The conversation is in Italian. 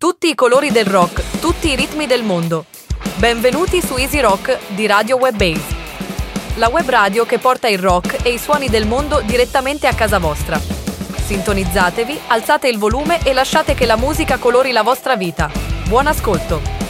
Tutti i colori del rock, tutti i ritmi del mondo. Benvenuti su Easy Rock di Radio Webbase. La web radio che porta il rock e i suoni del mondo direttamente a casa vostra. Sintonizzatevi, alzate il volume e lasciate che la musica colori la vostra vita. Buon ascolto!